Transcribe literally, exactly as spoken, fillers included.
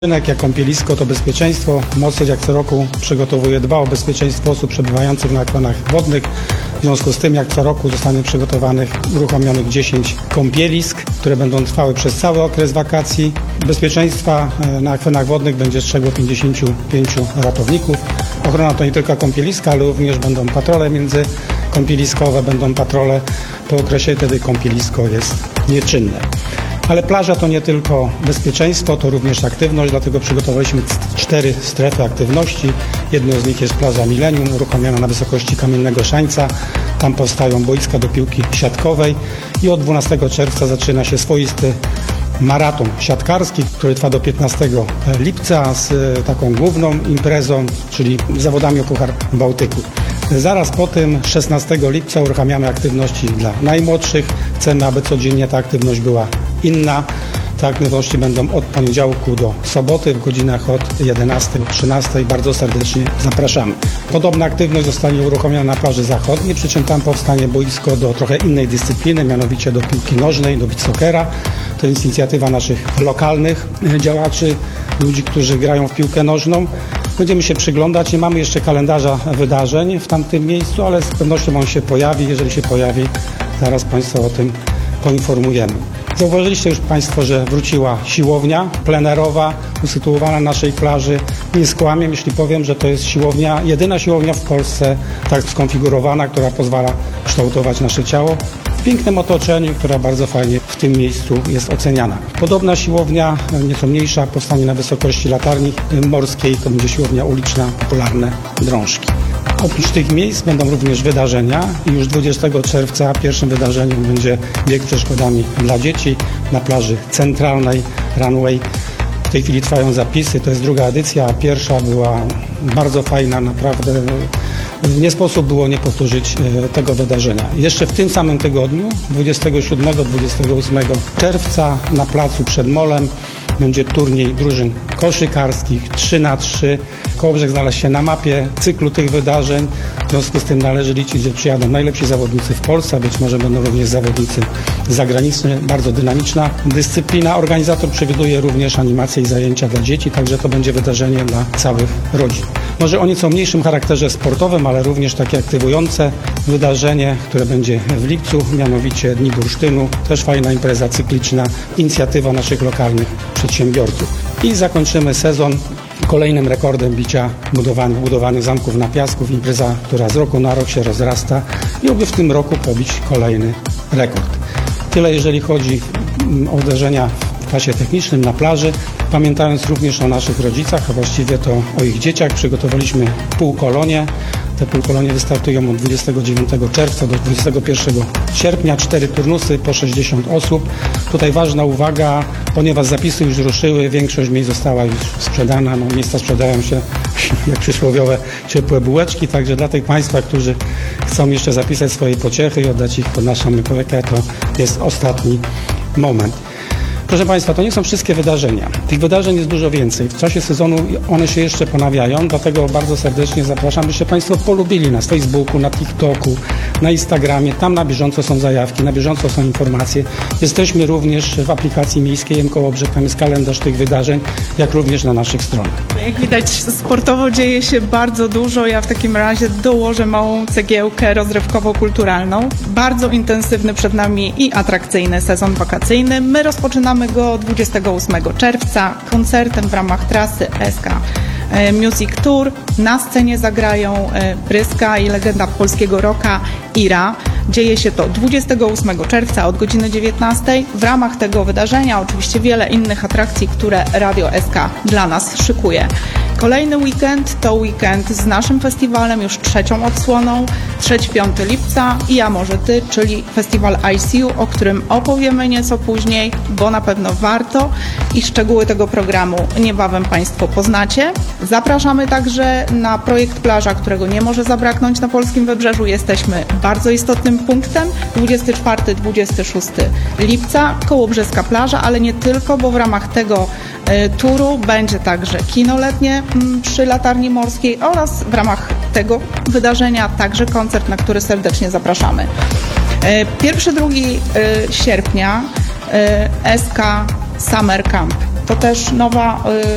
Rynek jak kąpielisko to bezpieczeństwo. Mocyl jak co roku przygotowuje, dba o bezpieczeństwo osób przebywających na akwenach wodnych. W związku z tym jak co roku zostanie przygotowanych, uruchomionych dziesięć kąpielisk, które będą trwały przez cały okres wakacji. Bezpieczeństwa na akwenach wodnych będzie strzegło pięćdziesięciu pięciu ratowników. Ochrona to nie tylko kąpieliska, ale również będą patrole międzykąpieliskowe, będą patrole po okresie, kiedy kąpielisko jest nieczynne. Ale plaża to nie tylko bezpieczeństwo, to również aktywność, dlatego przygotowaliśmy cztery strefy aktywności. Jedną z nich jest plaża Millennium, uruchomiona na wysokości Kamiennego Szańca. Tam powstają boiska do piłki siatkowej i od dwunastego czerwca zaczyna się swoisty maraton siatkarski, który trwa do piętnastego lipca z taką główną imprezą, czyli zawodami o Puchar Bałtyku. Zaraz po tym, szesnastego lipca, uruchamiamy aktywności dla najmłodszych. Chcemy, aby codziennie ta aktywność była inna. Te aktywności będą od poniedziałku do soboty w godzinach od jedenastej do trzynastej. Bardzo serdecznie zapraszamy. Podobna aktywność zostanie uruchomiona na plaży zachodniej, przy czym tam powstanie boisko do trochę innej dyscypliny, mianowicie do piłki nożnej, do beach soccera. To jest inicjatywa naszych lokalnych działaczy, ludzi, którzy grają w piłkę nożną. Będziemy się przyglądać. Nie mamy jeszcze kalendarza wydarzeń w tamtym miejscu, ale z pewnością on się pojawi. Jeżeli się pojawi, zaraz Państwa o tym poinformujemy. Zauważyliście już Państwo, że wróciła siłownia plenerowa usytuowana na naszej plaży. Nie skłamię, jeśli powiem, że to jest siłownia, jedyna siłownia w Polsce tak skonfigurowana, która pozwala kształtować nasze ciało w pięknym otoczeniu, która bardzo fajnie w tym miejscu jest oceniana. Podobna siłownia, nieco mniejsza, powstanie na wysokości latarni morskiej. To będzie siłownia uliczna, popularne drążki. Oprócz tych miejsc będą również wydarzenia i już dwudziestego czerwca pierwszym wydarzeniem będzie bieg przeszkodami dla dzieci na plaży centralnej Runway. W tej chwili trwają zapisy, to jest druga edycja, a pierwsza była bardzo fajna, naprawdę nie sposób było nie powtórzyć tego wydarzenia. Jeszcze w tym samym tygodniu, dwudziestego siódmego do dwudziestego ósmego czerwca na placu przed molem będzie turniej drużyn koszykarskich trzy na trzy. Kołobrzeg znalazł się na mapie cyklu tych wydarzeń. W związku z tym należy liczyć, że przyjadą najlepsi zawodnicy w Polsce, a być może będą również zawodnicy zagraniczni. Bardzo dynamiczna dyscyplina. Organizator przewiduje również animacje i zajęcia dla dzieci, także to będzie wydarzenie dla całych rodzin. Może o nieco mniejszym charakterze sportowym, ale również takie aktywujące wydarzenie, które będzie w lipcu, mianowicie Dni Bursztynu. Też fajna impreza cykliczna, inicjatywa naszych lokalnych przedsiębiorców. I zakończymy sezon kolejnym rekordem bicia budowanych, budowanych zamków na piasku. Impreza, która z roku na rok się rozrasta i oby w tym roku pobić kolejny rekord. Tyle jeżeli chodzi o uderzenia w czasie technicznym na plaży. Pamiętając również o naszych rodzicach, a właściwie to o ich dzieciach, przygotowaliśmy półkolonie. Te półkolonie wystartują od dwudziestego dziewiątego czerwca do dwudziestego pierwszego sierpnia. Cztery turnusy po sześćdziesiąt osób. Tutaj ważna uwaga, ponieważ zapisy już ruszyły, większość miejsc została już sprzedana. No, miejsca sprzedają się jak przysłowiowe ciepłe bułeczki, także dla tych Państwa, którzy chcą jeszcze zapisać swoje pociechy i oddać ich pod naszą opiekę, to jest ostatni moment. Proszę Państwa, to nie są wszystkie wydarzenia. Tych wydarzeń jest dużo więcej. W czasie sezonu one się jeszcze ponawiają, dlatego bardzo serdecznie zapraszam, byście Państwo polubili nas na Facebooku, na TikToku, na Instagramie. Tam na bieżąco są zajawki, na bieżąco są informacje. Jesteśmy również w aplikacji miejskiej M Kołobrzeg, tam jest kalendarz tych wydarzeń, jak również na naszych stronach. Jak widać, sportowo dzieje się bardzo dużo. Ja w takim razie dołożę małą cegiełkę rozrywkowo-kulturalną. Bardzo intensywny przed nami i atrakcyjny sezon wakacyjny. My rozpoczynamy go dwudziestego ósmego czerwca koncertem w ramach trasy S K Music Tour. Na scenie zagrają Bryska i legenda polskiego rocka Ira. Dzieje się to dwudziestego ósmego czerwca od godziny dziewiętnastej. W ramach tego wydarzenia oczywiście wiele innych atrakcji, które Radio S K dla nas szykuje. Kolejny weekend to weekend z naszym festiwalem, już trzecią odsłoną, trzeci piąty lipca i Ja Może Ty, czyli festiwal I C U, o którym opowiemy nieco później, bo na pewno warto i szczegóły tego programu niebawem Państwo poznacie. Zapraszamy także na projekt Plaża, którego nie może zabraknąć na polskim wybrzeżu. Jesteśmy bardzo istotnym punktem. dwudziestego czwartego do dwudziestego szóstego lipca, Kołobrzeska Plaża, ale nie tylko, bo w ramach tego y, turu będzie także kino letnie m, przy Latarni Morskiej oraz w ramach tego wydarzenia także koncert, na który serdecznie zapraszamy. pierwszego do drugiego sierpnia y, S K Summer Camp. To też nowa